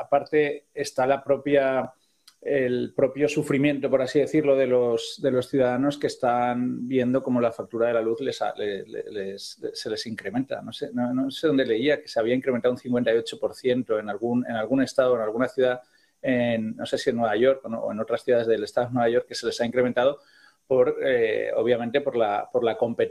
aparte está el propio sufrimiento, por así decirlo, de los ciudadanos que están viendo cómo la factura de la luz se les incrementa. No sé dónde leía que se había incrementado un 58% en algún estado, en alguna ciudad, no sé si en Nueva York o en otras ciudades del estado de Nueva York, que se les ha incrementado obviamente por la competencia